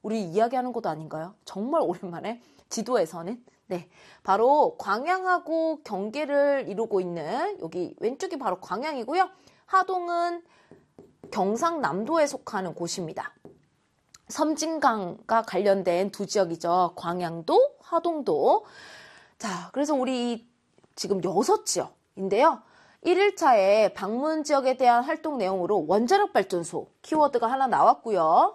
우리 이야기하는 곳 아닌가요? 정말 오랜만에 지도에서는. 네, 바로 광양하고 경계를 이루고 있는 여기 왼쪽이 바로 광양이고요. 하동은 경상남도에 속하는 곳입니다. 섬진강과 관련된 두 지역이죠. 광양도, 하동도. 자, 그래서 우리 지금 6지역인데요. 1일차에 방문 지역에 대한 활동 내용으로 원자력 발전소 키워드가 하나 나왔고요.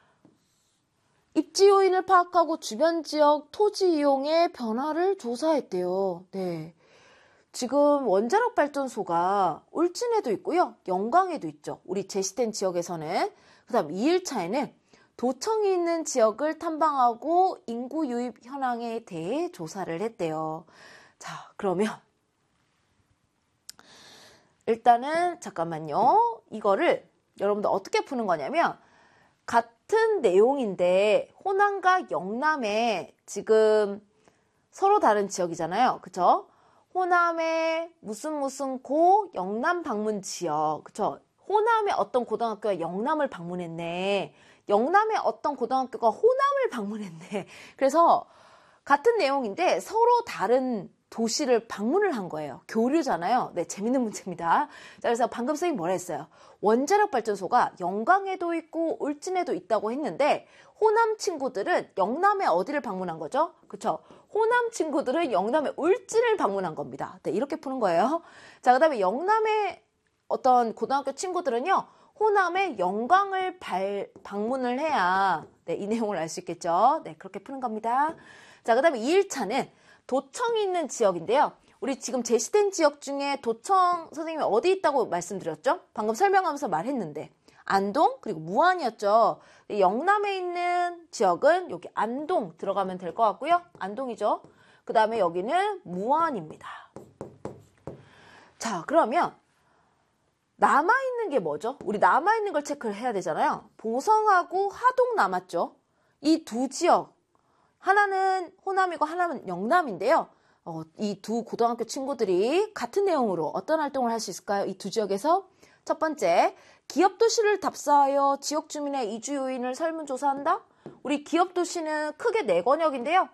입지 요인을 파악하고 주변 지역 토지 이용의 변화를 조사했대요. 네. 지금 원자력 발전소가 울진에도 있고요. 영광에도 있죠. 우리 제시된 지역에서는. 그 다음 2일차에는 도청이 있는 지역을 탐방하고 인구 유입 현황에 대해 조사를 했대요. 자, 그러면 일단은 잠깐만요. 이거를 여러분들 어떻게 푸는 거냐면 같은 내용인데 호남과 영남에 지금 서로 다른 지역이잖아요. 그쵸? 호남의 무슨 고 영남 방문 지역. 그쵸? 호남의 어떤 고등학교가 영남을 방문했네. 영남의 어떤 고등학교가 호남을 방문했네. 그래서 같은 내용인데 서로 다른 도시를 방문을 한 거예요. 교류잖아요. 네, 재밌는 문제입니다. 자, 그래서 방금 선생님이 뭐라 했어요? 원자력 발전소가 영광에도 있고 울진에도 있다고 했는데 호남 친구들은 영남의 어디를 방문한 거죠? 그쵸? 호남 친구들은 영남의 울진을 방문한 겁니다. 네, 이렇게 푸는 거예요. 자, 그 다음에 영남의 어떤 고등학교 친구들은요. 호남의 영광을 방문을 해야 네, 이 내용을 알 수 있겠죠. 네, 그렇게 푸는 겁니다. 자, 그 다음에 2일차는 도청이 있는 지역인데요. 우리 지금 제시된 지역 중에 도청 선생님이 어디 있다고 말씀드렸죠? 방금 설명하면서 말했는데 안동 그리고 무안이었죠. 영남에 있는 지역은 여기 안동 들어가면 될 것 같고요. 안동이죠. 그 다음에 여기는 무안입니다. 자, 그러면 남아있는 게 뭐죠? 우리 남아있는 걸 체크를 해야 되잖아요. 보성하고 하동 남았죠. 이 두 지역 하나는 호남이고 하나는 영남인데요. 이 두 고등학교 친구들이 같은 내용으로 어떤 활동을 할 수 있을까요? 이 두 지역에서 첫 번째, 기업도시를 답사하여 지역 주민의 이주 요인을 설문조사한다. 우리 기업도시는 크게 4권역인데요.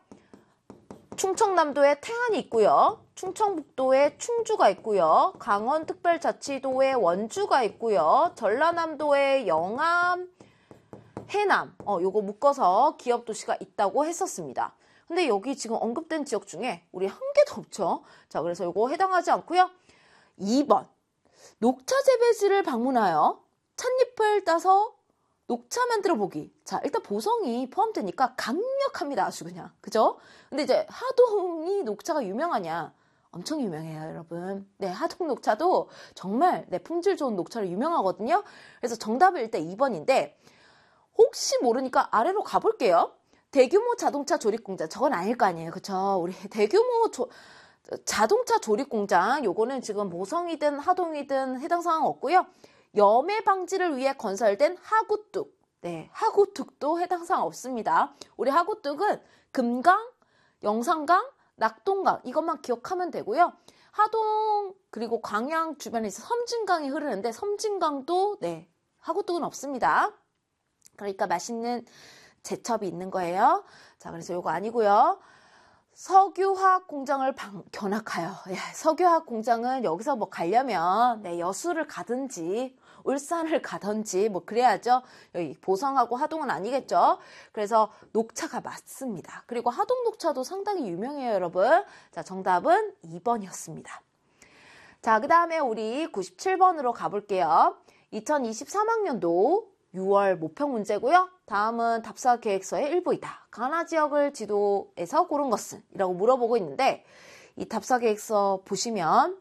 충청남도에 태안이 있고요. 충청북도에 충주가 있고요. 강원특별자치도에 원주가 있고요. 전라남도에 영암, 해남, 요거 묶어서 기업도시가 있다고 했었습니다. 근데 여기 지금 언급된 지역 중에 우리 한 개도 없죠. 자, 그래서 요거 해당하지 않고요. 2번, 녹차 재배지를 방문하여 찻잎을 따서 녹차 만들어 보기. 자, 일단 보성이 포함되니까 강력합니다. 아주 그냥. 그죠? 근데 이제 하동이 녹차가 유명하냐? 엄청 유명해요, 여러분. 네, 하동 녹차도 정말 네, 품질 좋은 녹차로 유명하거든요. 그래서 정답은 일단 2번인데 혹시 모르니까 아래로 가볼게요. 대규모 자동차 조립 공장. 저건 아닐 거 아니에요. 그쵸? 우리 대규모 자동차 조립 공장. 요거는 지금 보성이든 하동이든 해당 사항 없고요. 염해 방지를 위해 건설된 하구뚝. 네, 하구뚝도 해당 사항 없습니다. 우리 하구뚝은 금강, 영산강, 낙동강 이것만 기억하면 되고요. 하동 그리고 광양 주변에서 섬진강이 흐르는데 섬진강도 네, 하구뚝은 없습니다. 그러니까 맛있는 제첩이 있는 거예요. 자, 그래서 요거 아니고요. 석유화학 공장을 견학하여. 예, 석유화학 공장은 여기서 뭐 가려면 네, 여수를 가든지 울산을 가든지 뭐 그래야죠. 여기 보성하고 하동은 아니겠죠. 그래서 녹차가 맞습니다. 그리고 하동 녹차도 상당히 유명해요, 여러분. 자, 정답은 2번이었습니다. 자, 그 다음에 우리 97번으로 가볼게요. 2023학년도 6월 모평 문제고요. 다음은 답사 계획서의 일부이다. 가나 지역을 지도에서 고른 것은? 이라고 물어보고 있는데 이 답사 계획서 보시면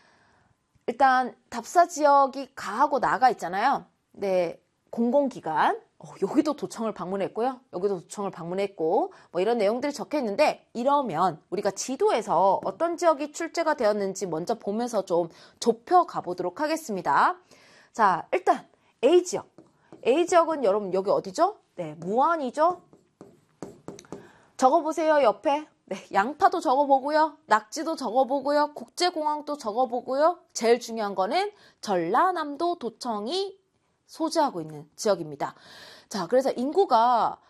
일단 답사 지역이 가하고 나가 있잖아요. 네, 공공기관. 여기도 도청을 방문했고요. 여기도 도청을 방문했고 뭐 이런 내용들이 적혀 있는데 이러면 우리가 지도에서 어떤 지역이 출제가 되었는지 먼저 보면서 좀 좁혀 가보도록 하겠습니다. 자, 일단 A지역. A지역은 여러분 여기 어디죠? 네, 무안이죠? 적어보세요, 옆에. 네, 양파도 적어보고요. 낙지도 적어보고요. 국제공항도 적어보고요. 제일 중요한 거는 전라남도 도청이 소재하고 있는 지역입니다. 자, 그래서 인구가